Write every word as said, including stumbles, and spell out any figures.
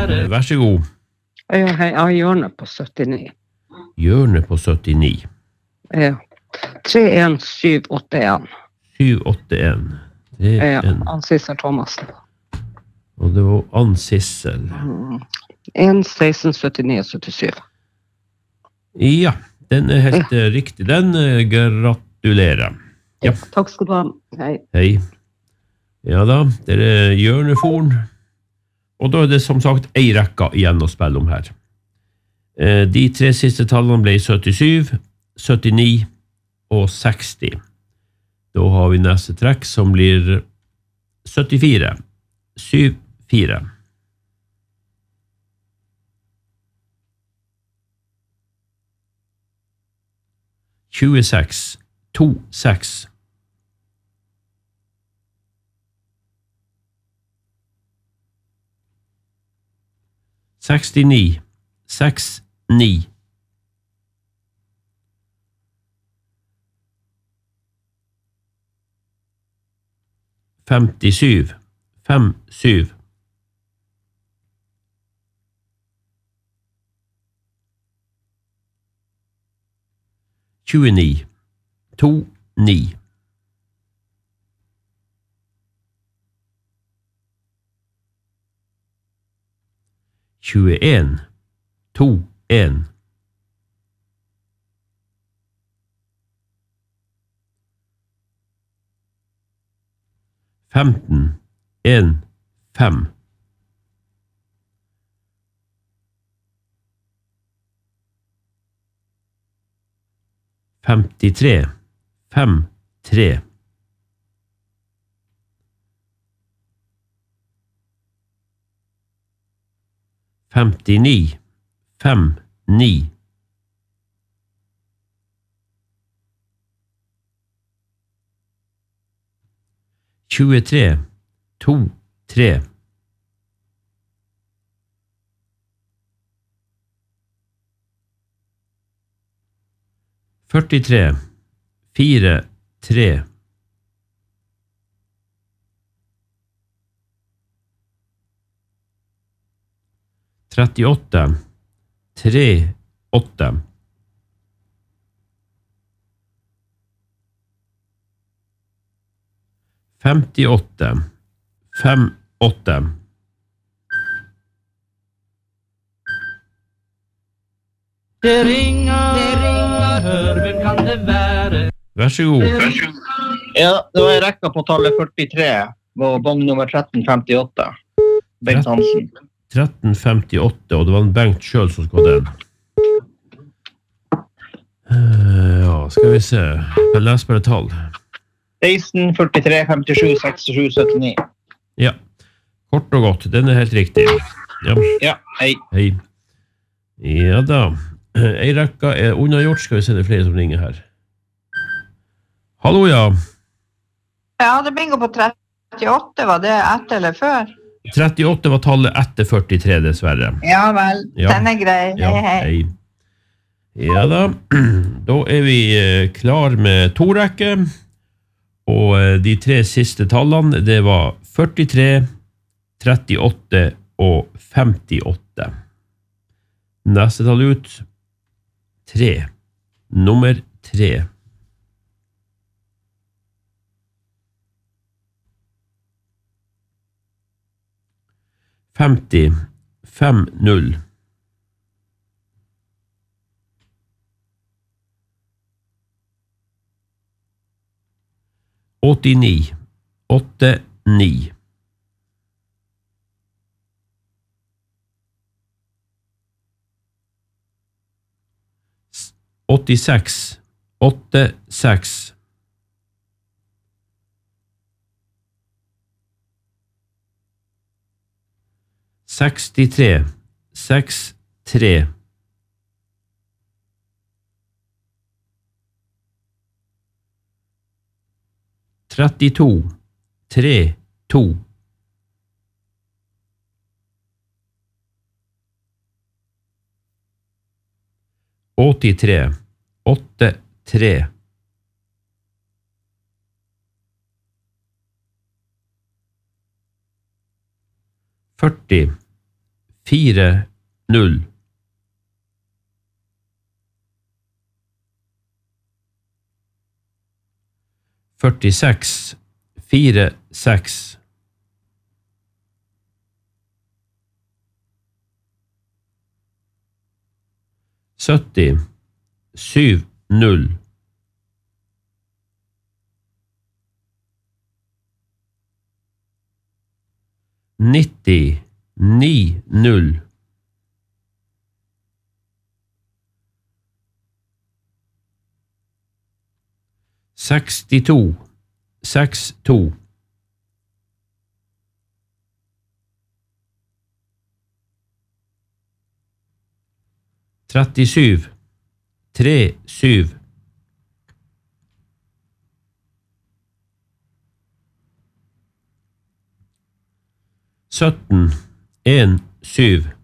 Vær så god. Ja, hei, jeg har hjørnet på syttini. Hjørnet på syttini. Ja. tre en syv åtte en. syv åtte en. Det er Ja, en. Ann-Sissel Thomassen. Og det var Ann-Sissel. Mm. en seksten syttini syttisju. Ja, den er helt ja. riktig. Den gratulerer. Ja. Takk skal du ha. Hei. Hei. Ja da, det er hjørneforn. Og da er det som sagt ei rekka igjen å spille om her. De tre siste tallene ble syttisju, syttini og seksti. Da har vi neste trekk som blir syttifire. syv fire. tjueseks. to seks. sekstini. seks ni. femtisju. fem syv. tjueni. to ni. tjueen. to en. femten. en fem. femtitre. fem tre. femtini. fem ni. tjuetre. to tre. førtitre. fire tre. trettiåtte. tre åtte. femtiåtte. fem åtte. Det ringer, det ringer, hør, hvem kan det være? Vær så god. Ja, det var en rekka på tallet førtitre, og bong nummer tretten femtiåtte. Bengt Hansen. tretten femtiåtte, og det var en Bengt selv som skulle ha den. Uh, ja, skal vi se. Jeg leser bare tall. seksten, førtitre, femtisju, sekstisju, syttini. Ja, kort og godt. Den er helt riktig. Ja, ja hei. Hei. Ja da. Ei rekka er unnagjort. Skal vi se det er flere som ringer her. Hallo, ja. Ja, det bingo på trettiåtte. Var det etter eller før? trettiåtte var tallet etter førtitre, dessverre. Ja vel, ja. Den er grei. Ja, hei, hei. hei. Ja da. Da er vi klar med to rekker. Og de tre siste tallene, det var førtitre, trettiåtte og femtiåtte. Neste tall ut. tre. Nummer tre. femti. fem null. åttini. åtte ni. åttiseks. åtte seks. sekstitre. seks tre. trettito. tre to. åttitre. åtte tre. førti. fire null. førtiseks fire seks. sytti syv null. nitti ni null. sekstito seks to. trettisju tre syv. sytten en syv.